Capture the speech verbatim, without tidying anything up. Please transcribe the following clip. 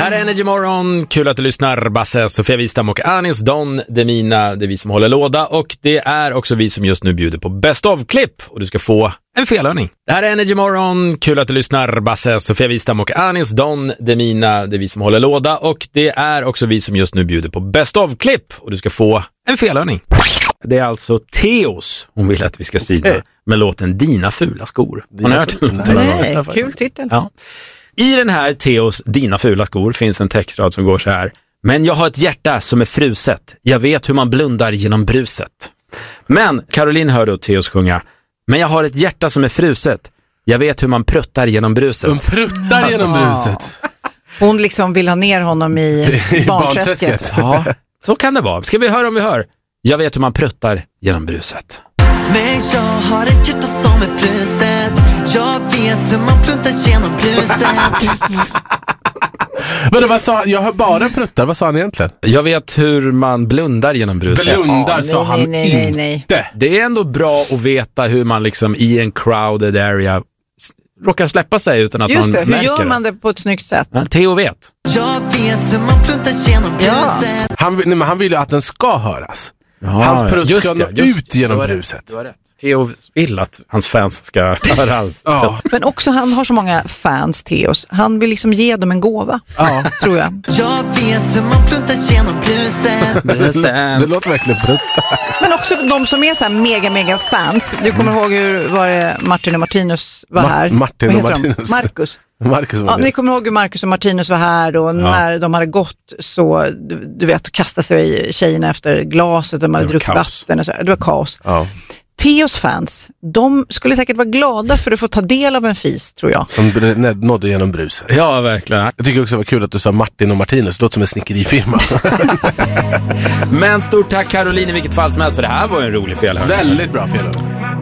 Här är Energy Morgon, kul att du lyssnar. Basse, Sofia Wistam och Anis Don Demina, det är vi som håller låda. Och det är också vi som just nu bjuder på Best of-klipp. Och du ska få en felhörning. Det här är Energy Morgon, kul att du lyssnar. Basse, Sofia Wistam och Anis Don Demina, det är vi som håller låda. Och det är också vi som just nu bjuder på Best of-klipp. Och du ska få en felhörning. Det är alltså Teos hon vill att vi ska syna okay. med låten Dina fula skor. Har ni hört den? Nej, kul titel. Ja. I den här Teos Dina fula skor finns en textrad som går så här. Men jag har ett hjärta som är fruset. Jag vet hur man blundar genom bruset. Men Caroline hör då Teos sjunga. Men jag har ett hjärta som är fruset. Jag vet hur man pruttar genom bruset. Hon pruttar alltså. genom bruset. Hon liksom vill ha ner honom i barnträsket. Ja, så kan det vara. Ska vi höra om vi hör? Jag vet hur man pruttar genom bruset. Men jag har ett hjärta som är fruset. Jag vet hur man pruttar genom bruset. Men vad sa, jag hör bara pruttar, vad sa han egentligen? Jag vet hur man blundar genom bruset. Blundar oh, sa nej, han nej, nej, inte. Nej. Det är ändå bra att veta hur man liksom i en crowded area råkar släppa sig utan att Just man det, hur märker gör man det på ett snyggt sätt? Ja, Theo vet. Jag vet hur man pruttar genom bruset. Ja. Han, nej, men han vill ju att den ska höras. Ja, hans prutt ska nå just, ut genom du bruset. Du har rätt. Theo vill att hans fans ska höra hans ja. Men också han har så många fans, Theos. Han vill liksom ge dem en gåva, ja. tror jag. Jag vet hur man pruttar genom bruset. Det låter verkligen prutta. Men också de som är så här mega, mega fans. Du kommer ihåg hur var det Martin och Martinus var här? Ma- Martin och Martinus. De? Marcus. Marcus ja, ni kommer ihåg hur Marcus och Martinus var här och ja. när de hade gått så, du, du vet, kastade sig tjejerna efter glaset och de hade druckit vatten och så. Det var kaos. Ja. Theos fans, de skulle säkert vara glada för att få ta del av en fis, tror jag. Som nådde genom bruset. Ja, verkligen. Jag tycker också det var kul att du sa Martin och Martinus. Det låter som en snickerifirma. Men stort tack Caroline i vilket fall som helst, för det här var en rolig felhörning. Väldigt bra felhörning.